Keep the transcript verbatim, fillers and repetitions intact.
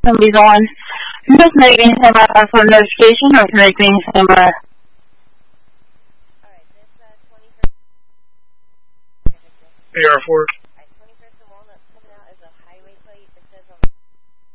Somebody's on. I'm just making some uh, for notification or making some uh A R four.